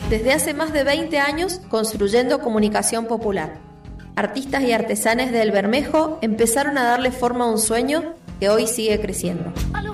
Desde hace más de 20 años construyendo comunicación popular. Artistas y artesanes del Bermejo empezaron a darle forma a un sueño que hoy sigue creciendo.